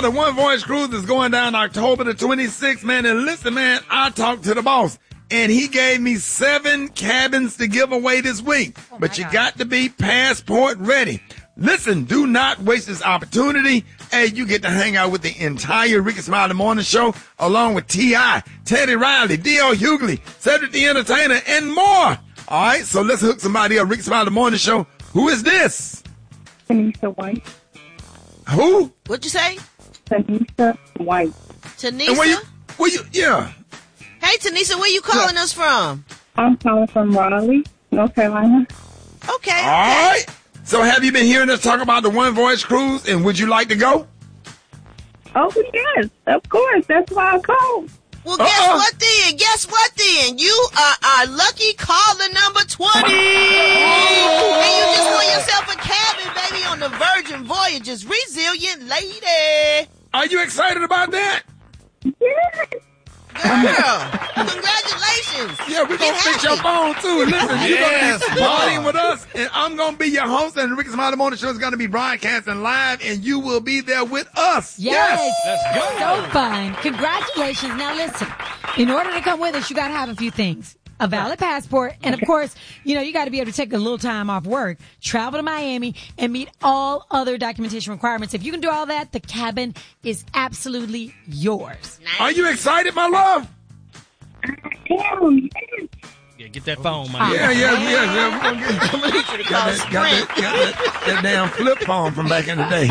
the One Voyage Cruise is going down October the 26th, man. And listen, man, I talked to the boss, and he gave me 7 cabins to give away this week. But you got to be passport ready. Listen, do not waste this opportunity. Hey, you get to hang out with the entire Ricky Smiley Morning Show, along with T.I., Teddy Riley, D.L. Hughley, Cedric the Entertainer, and more. All right, so let's hook somebody up. Ricky Smiley Morning Show. Who is this? Tanisha White. Who? What'd you say? Tanisha White. Tanisha? And where you, yeah. Hey, Tanisha, where you calling us from? I'm calling from Raleigh, North Carolina. Okay. All right. So have you been hearing us talk about the One Voyage Cruise, and would you like to go? Oh, yes, of course. That's why I called. Well, guess what then? You are our lucky caller number 20. And you just won yourself a cabin, baby, on the Virgin Voyages Resilient Lady. Are you excited about that? Yes. Girl, congratulations. Yeah, we're going to fix your phone, too. Listen, you're going to be partying with us, and I'm going to be your host, and the Ricky Smiley Morning Show is going to be broadcasting live, and you will be there with us. Yes. Let's go. So fun. Congratulations. Now, listen, in order to come with us, you got to have a few things. A valid passport, and of course, you got to be able to take a little time off work, travel to Miami, and meet all other documentation requirements. If you can do all that, the cabin is absolutely yours. Nice. Are you excited, my love? Damn. Yeah, get that phone, man. Yeah. We're going to get that damn flip phone from back in the day.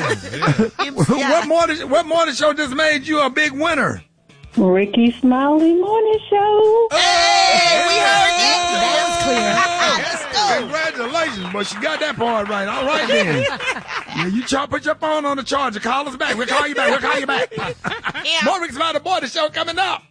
What morning show just made you a big winner? Ricky Smiley Morning Show. Hey, we heard That was clear. Let's go. Congratulations, but she got that part right. All right, then. Yeah, you put your phone on the charger. Call us back. We'll call you back. Yeah. More Ricky Smiley Morning Show coming up.